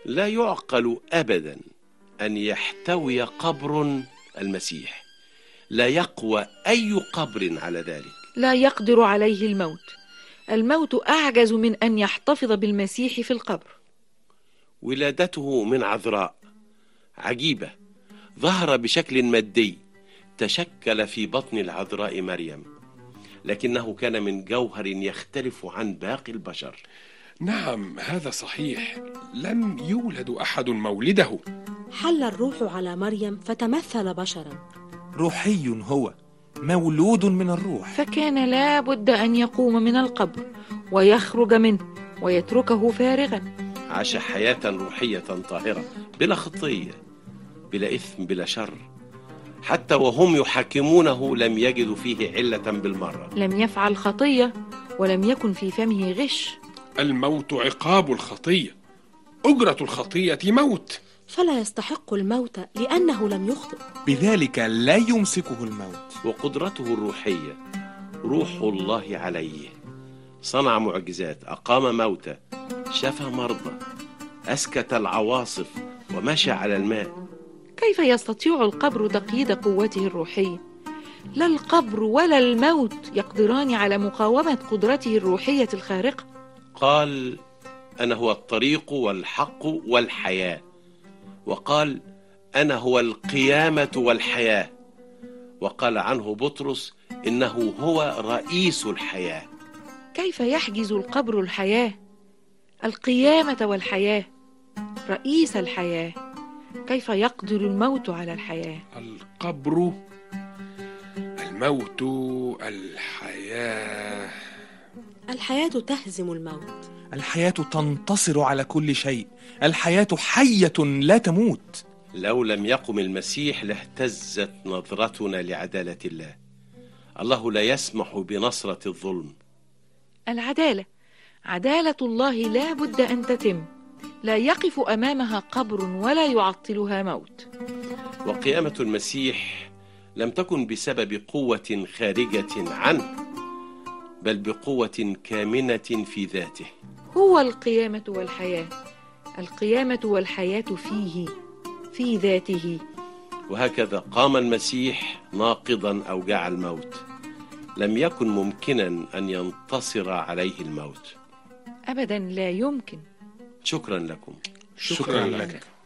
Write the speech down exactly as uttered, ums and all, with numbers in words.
لا يعقل أبدا أن يحتوي قبر المسيح، لا يقوى أي قبر على ذلك. لا يقدر عليه الموت. الموت أعجز من أن يحتفظ بالمسيح في القبر. ولادته من عذراء عجيبة، ظهر بشكل مادي، تشكل في بطن العذراء مريم، لكنه كان من جوهر يختلف عن باقي البشر. نعم هذا صحيح، لم يولد أحد مولده. حل الروح على مريم فتمثل بشرا. روحي هو، مولود من الروح. فكان لا بد أن يقوم من القبر ويخرج منه ويتركه فارغا. عاش حياة روحية طاهرة بلا خطية، بلا إثم، بلا شر. حتى وهم يحاكمونه لم يجدوا فيه علة بالمرة. لم يفعل خطية ولم يكن في فمه غش. الموت عقاب الخطية، أجرة الخطية موت. فلا يستحق الموت لأنه لم يخطئ، بذلك لا يمسكه الموت. وقدرته الروحية روح الله عليه، صنع معجزات، أقام موتى، شفى مرضى، أسكت العواصف، ومشى على الماء. كيف يستطيع القبر تقييد قوته الروحية؟ لا القبر ولا الموت يقدران على مقاومة قدرته الروحية الخارقة. قال: أنا هو الطريق والحق والحياة. وقال: أنا هو القيامة والحياة. وقال عنه بطرس: إنه هو رئيس الحياة. كيف يحجز القبر الحياة، القيامة والحياة، رئيس الحياة؟ كيف يقدر الموت على الحياة؟ القبر، الموت، الحياة. الحياة تهزم الموت. الحياة تنتصر على كل شيء. الحياة حية لا تموت. لو لم يقم المسيح لاهتزت نظرتنا لعدالة الله. الله لا يسمح بنصرة الظلم. العدالة، عدالة الله لا بد أن تتم، لا يقف أمامها قبر ولا يعطلها موت. وقيامة المسيح لم تكن بسبب قوة خارجة عنه، بل بقوة كامنة في ذاته. هو القيامة والحياة، القيامة والحياة فيه، في ذاته. وهكذا قام المسيح ناقضا أوجاع الموت. لم يكن ممكنا أن ينتصر عليه الموت أبدا، لا يمكن. شكرا لكم. شكرا لك.